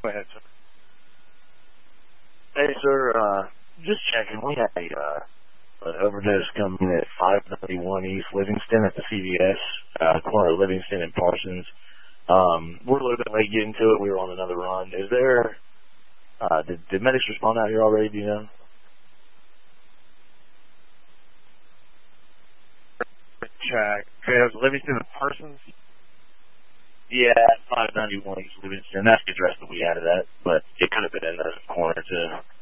Go ahead, sir. Hey, sir, just checking. We had an overdose coming in at 591 East Livingston at the CVS, corner of Livingston and Parsons. We're a little bit late getting to it. We were on another run. Is there, did medics respond out here already, do you know? Check. Okay, that was Livingston and Parsons? Yeah, 591 East Livingston. That's the address that we had it at, but it could have been in the corner, too.